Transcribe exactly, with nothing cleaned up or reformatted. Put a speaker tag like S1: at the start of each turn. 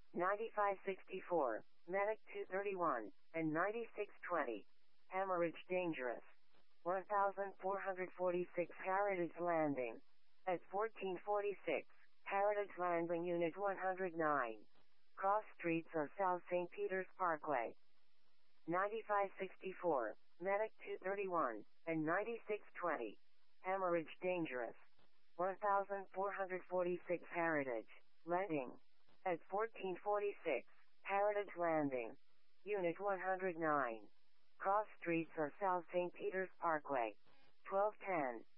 S1: ninety-five sixty-four, Medic two thirty-one, and ninety-six twenty. Hemorrhage dangerous. one thousand four hundred forty-six Heritage Landing. At fourteen forty-six, Heritage Landing Unit one hundred nine. Cross streets or South Saint Peter's Parkway. ninety-five sixty-four, Medic two thirty-one, and ninety-six twenty. Hemorrhage dangerous. one thousand four hundred forty-six Heritage, Landing. At fourteen forty-six, Heritage Landing. Unit one hundred nine. Cross streets or South Saint Peter's Parkway. twelve ten,